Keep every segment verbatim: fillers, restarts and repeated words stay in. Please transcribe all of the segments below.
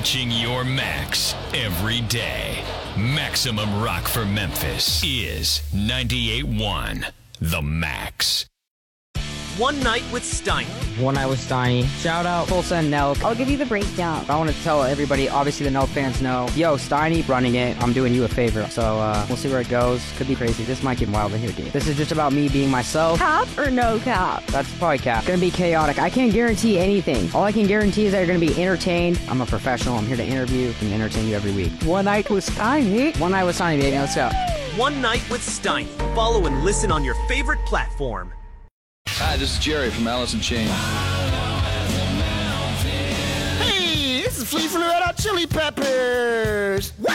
Reaching your max every day. Maximum Rock for Memphis is ninety-eight point one The Max. One Night with Steiny. One Night with Steiny. Shout out Tulsa and Nelk. I'll give you the breakdown. I want to tell everybody, obviously the Nelk fans know, yo, Steiny running it, I'm doing you a favor. So uh, we'll see where it goes. Could be crazy. This might get wild in here, dude. This is just about me being myself. Cap or no cap? That's probably cap. Gonna be chaotic. I can't guarantee anything. All I can guarantee is that you're gonna be entertained. I'm a professional. I'm here to interview and entertain you every week. One Night with Steiny. One Night with Steiny, baby. Let's go. One Night with Steiny. Follow and listen on your favorite platform. Hi, this is Jerry from Alice in Chains. Hey, this is Flea from the Red Hot Chili Peppers. Wow!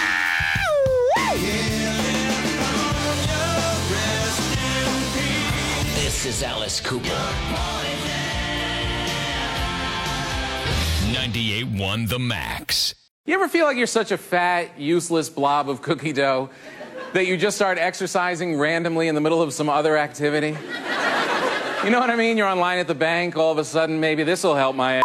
This is Alice Cooper. ninety-eight point one The Max. You ever feel like you're such a fat, useless blob of cookie dough that you just start exercising randomly in the middle of some other activity? You know what I mean? You're online at the bank, all of a sudden, maybe this will help my ass.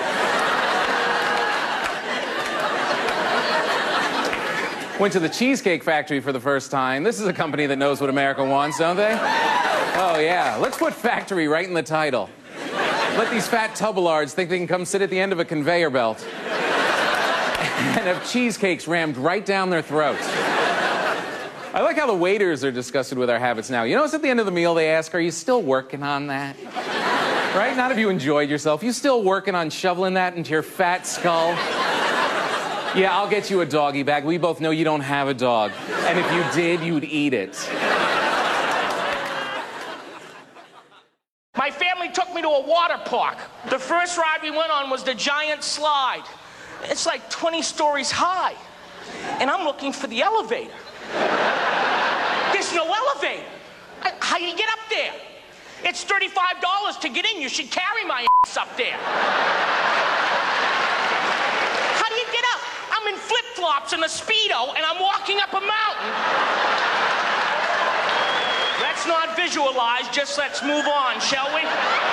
Went to the Cheesecake Factory for the first time. This is a company that knows what America wants, don't they? Oh, yeah. Let's put factory right in the title. Let these fat tubelards think they can come sit at the end of a conveyor belt and have cheesecakes rammed right down their throats. I like how the waiters are disgusted with our habits now. You notice at the end of the meal they ask, are you still working on that? Right? Not if you enjoyed yourself. You still working on shoveling that into your fat skull? Yeah, I'll get you a doggy bag. We both know you don't have a dog. And if you did, you'd eat it. My family took me to a water park. The first ride we went on was the giant slide. It's like twenty stories high. And I'm looking for the elevator. There's no elevator. I, how do you get up there? It's thirty-five dollars to get in. You should carry my ass up there. How do you get up? I'm in flip-flops and a Speedo, and I'm walking up a mountain. Let's not visualize, just let's move on, shall we?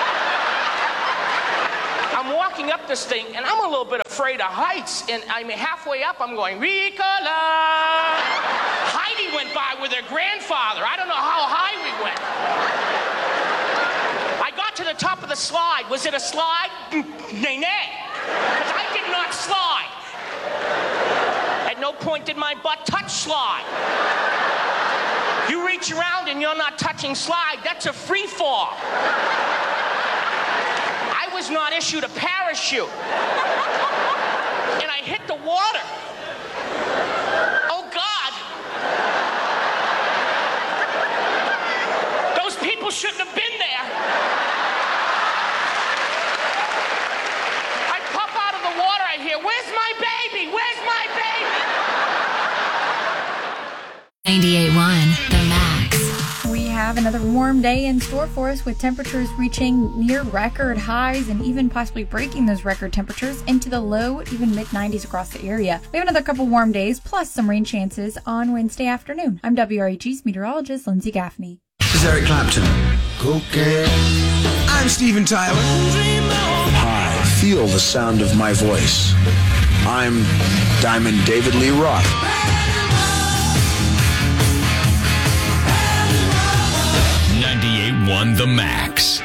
I'm walking up this thing, and I'm a little bit afraid of heights, and I'm halfway up, I'm going, Ricola! Heidi went by with her grandfather. I don't know how high we went. I got to the top of the slide. Was it a slide? Nay, nay. Because I did not slide. At no point did my butt touch slide. You reach around and you're not touching slide, that's a free fall. I was not issued a parachute. And I hit the water. Oh, God. Those people shouldn't have been there. I pop out of the water, I hear, where's my baby? Where's my baby? ninety-eight point one The Max. We have another warm day in store for us with temperatures reaching near record highs and even possibly breaking those record temperatures into the low, even mid nineties across the area. We have another couple warm days plus some rain chances on Wednesday afternoon. I'm W R H E's meteorologist Lindsay Gaffney. This is Eric Clapton. Okay. I'm Steven Tyler. Hi, feel the sound of my voice. I'm Diamond David Lee Roth. ninety-eight point one The Max.